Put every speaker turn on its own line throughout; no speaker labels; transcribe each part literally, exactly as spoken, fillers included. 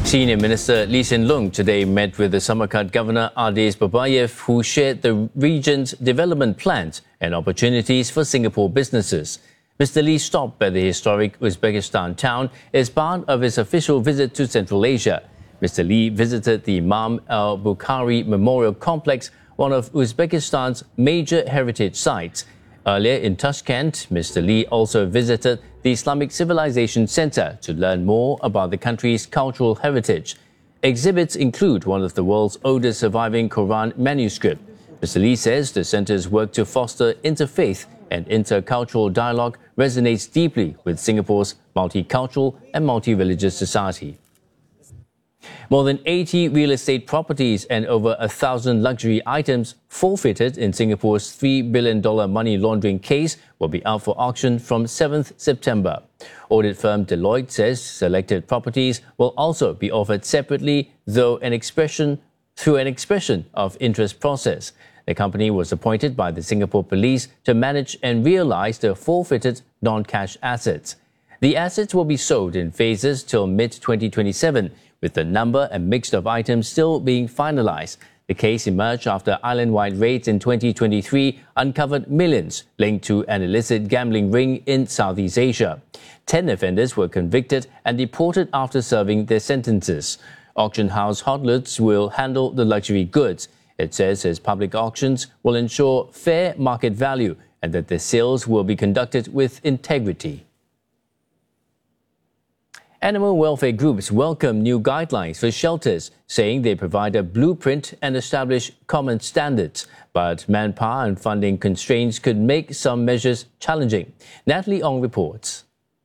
Senior Minister Lee Hsien Loong today met with the Samarkand Governor Ades Babayev, who shared the region's development plans and opportunities for Singapore businesses. Mister Lee stopped at the historic Uzbekistan town as part of his official visit to Central Asia. Mister Lee visited the Imam al-Bukhari Memorial Complex, one of Uzbekistan's major heritage sites. Earlier in Tashkent, Mister Lee also visited the Islamic Civilization Center to learn more about the country's cultural heritage. Exhibits include one of the world's oldest surviving Quran manuscript. Mister Lee says the center's work to foster interfaith and intercultural dialogue resonates deeply with Singapore's multicultural and multi-religious society. More than eighty real estate properties and over a thousand luxury items forfeited in Singapore's three billion dollars money laundering case will be out for auction from seventh September. Audit firm Deloitte says selected properties will also be offered separately, though an expression through an expression of interest process. The company was appointed by the Singapore Police to manage and realise the forfeited non-cash assets. The assets will be sold in phases till mid twenty twenty-seven, with the number and mix of items still being finalised. The case emerged after island-wide raids in twenty twenty-three uncovered millions linked to an illicit gambling ring in Southeast Asia. Ten offenders were convicted and deported after serving their sentences. Auction house Hotluts will handle the luxury goods. It says its public auctions will ensure fair market value and that the sales will be conducted with integrity. Animal welfare groups welcome new guidelines for shelters, saying they provide a blueprint and establish common standards. But manpower and funding constraints could make some measures challenging. Natalie Ong reports.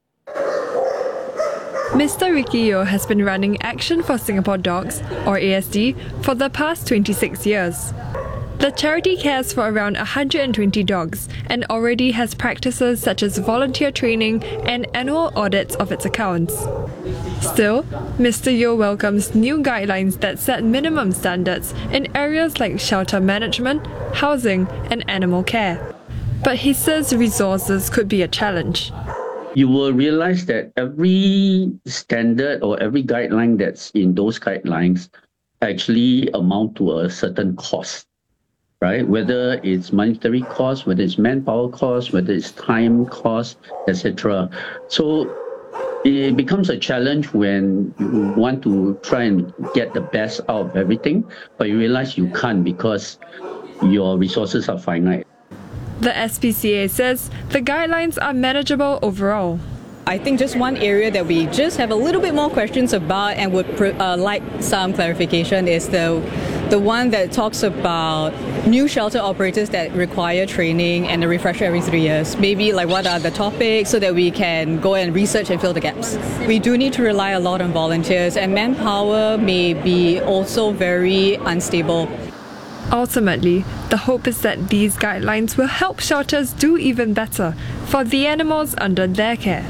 Mister Ricky Yeo has been running Action for Singapore Dogs, or A S D, for the past twenty-six years. The charity cares for around one hundred twenty dogs and already has practices such as volunteer training and annual audits of its accounts. Still, Mister Yeo welcomes new guidelines that set minimum standards in areas like shelter management, housing, and animal care. But he says resources could be a challenge.
You will realize that every standard or every guideline that's in those guidelines actually amount to a certain cost. Right? Whether it's monetary cost, whether it's manpower cost, whether it's time cost, et cetera. So it becomes a challenge when you want to try and get the best out of everything, but you realize you can't because your resources are finite.
The S P C A says the guidelines are manageable overall.
I think just one area that we just have a little bit more questions about and would uh, like some clarification is the the one that talks about new shelter operators that require training and a refresher every three years. Maybe like what are the topics so that we can go and research and fill the gaps. We do need to rely a lot on volunteers, and manpower may be also very unstable.
Ultimately, the hope is that these guidelines will help shelters do even better for the animals under their care.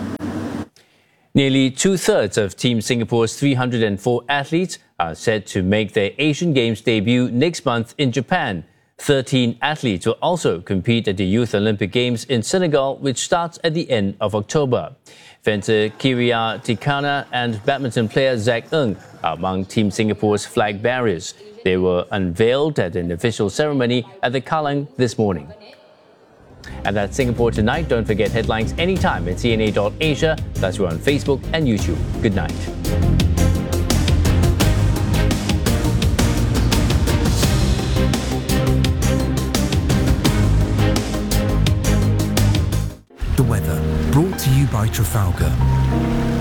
Nearly two-thirds of Team Singapore's three hundred four athletes are set to make their Asian Games debut next month in Japan. thirteen athletes will also compete at the Youth Olympic Games in Senegal, which starts at the end of October. Fencer Kiria Tikana and badminton player Zach Ng are among Team Singapore's flag bearers. They were unveiled at an official ceremony at the Kallang this morning. And that's Singapore Tonight. Don't forget headlines anytime at C N A dot Asia. Plus we're on Facebook and YouTube. Good night.
The weather, brought to you by Trafalgar.